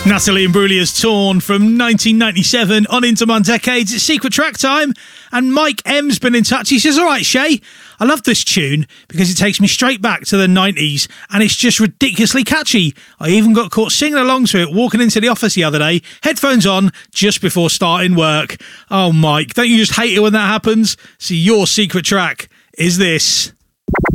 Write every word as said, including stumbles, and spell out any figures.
Natalie Imbruglia's Torn from nineteen ninety-seven on into my decades. It's Secret Track time, and Mike M's been in touch. He says, all right, Shay, I love this tune because it takes me straight back to the nineties and it's just ridiculously catchy. I even got caught singing along to it walking into the office the other day, headphones on, just before starting work. Oh, Mike, don't you just hate it when that happens? So your secret track is this.